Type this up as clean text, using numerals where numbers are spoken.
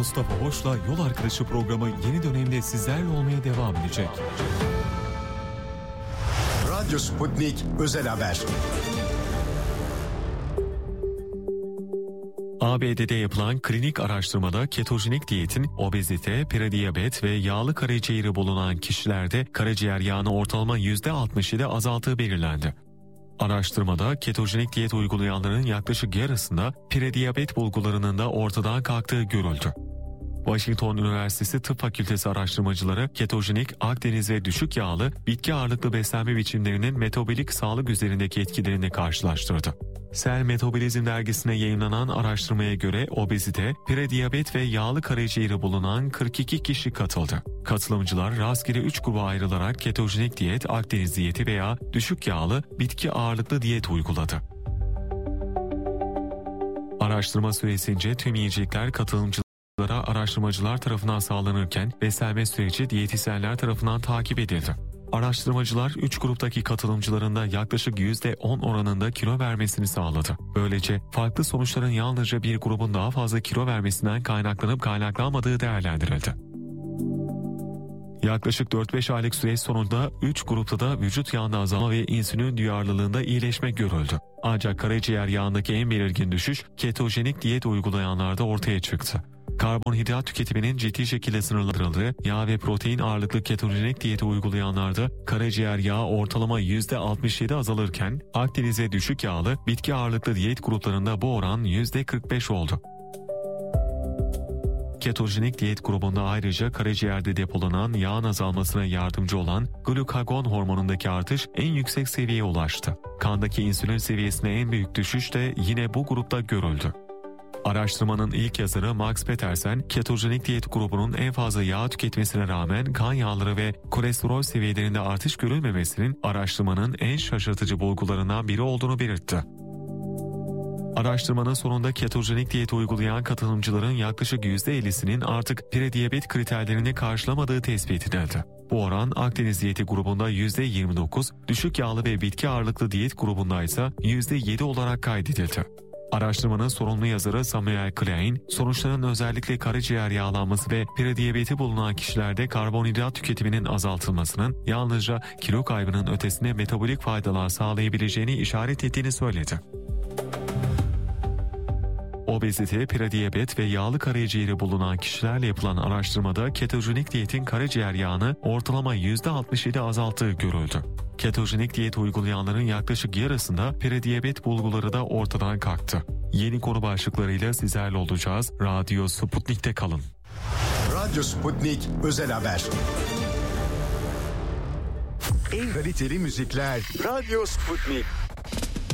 Mustafa Hoş'la Yol Arkadaşı programı yeni dönemde sizlerle olmaya devam edecek. Radyo Sputnik Özel Haber. ABD'de yapılan klinik araştırmada ketojenik diyetin obezite, prediyabet ve yağlı karaciğeri bulunan kişilerde karaciğer yağını ortalama %67 azalttığı belirlendi. Araştırmada ketojenik diyet uygulayanların yaklaşık yarısında prediyabet bulgularının da ortadan kalktığı görüldü. Washington Üniversitesi Tıp Fakültesi araştırmacıları ketojenik, Akdeniz ve düşük yağlı bitki ağırlıklı beslenme biçimlerinin metabolik sağlık üzerindeki etkilerini karşılaştırdı. Cell Metabolism dergisine yayınlanan araştırmaya göre obezite, prediyabet ve yağlı karaciğeri bulunan 42 kişi katıldı. Katılımcılar rastgele 3 gruba ayrılarak ketojenik diyet, Akdeniz diyeti veya düşük yağlı bitki ağırlıklı diyet uyguladı. Araştırma süresince tüm yiyecekler katılımcılara araştırmacılar tarafından sağlanırken beslenme süreci diyetisyenler tarafından takip edildi. Araştırmacılar 3 gruptaki katılımcıların da yaklaşık %10 oranında kilo vermesini sağladı. Böylece farklı sonuçların yalnızca bir grubun daha fazla kilo vermesinden kaynaklanıp kaynaklanmadığı değerlendirildi. Yaklaşık 4-5 aylık süreç sonunda 3 grupta da vücut yağında azalma ve insülin duyarlılığında iyileşme görüldü. Ancak karaciğer yağındaki en belirgin düşüş ketojenik diyet uygulayanlarda ortaya çıktı. Karbonhidrat tüketiminin ciddi şekilde sınırlandırıldığı yağ ve protein ağırlıklı ketojenik diyeti uygulayanlarda karaciğer yağı ortalama %67 azalırken Akdeniz'e düşük yağlı bitki ağırlıklı diyet gruplarında bu oran %45 oldu. Ketojenik diyet grubunda ayrıca karaciğerde depolanan yağın azalmasına yardımcı olan glukagon hormonundaki artış en yüksek seviyeye ulaştı. Kandaki insülin seviyesine en büyük düşüş de yine bu grupta görüldü. Araştırmanın ilk yazarı Max Petersen, ketojenik diyet grubunun en fazla yağ tüketmesine rağmen kan yağları ve kolesterol seviyelerinde artış görülmemesinin araştırmanın en şaşırtıcı bulgularından biri olduğunu belirtti. Araştırmanın sonunda ketojenik diyet uygulayan katılımcıların yaklaşık %50'sinin artık prediyabet kriterlerini karşılamadığı tespit edildi. Bu oran Akdeniz diyeti grubunda %29, düşük yağlı ve bitki ağırlıklı diyet grubunda ise %7 olarak kaydedildi. Araştırmanın sorumlu yazarı Samuel Klein, sonuçların özellikle karaciğer yağlanması ve prediyabeti bulunan kişilerde karbonhidrat tüketiminin azaltılmasının yalnızca kilo kaybının ötesine metabolik faydalar sağlayabileceğini işaret ettiğini söyledi. Obezite, prediyabet ve yağlı karaciğeri bulunan kişilerle yapılan araştırmada ketojenik diyetin karaciğer yağını ortalama %67 azalttığı görüldü. Ketojenik diyet uygulayanların yaklaşık yarısında prediyabet bulguları da ortadan kalktı. Yeni konu başlıklarıyla sizlerle olacağız. Radyo Sputnik'te kalın. Radyo Sputnik Özel Haber. En kaliteli müzikler Radyo Sputnik.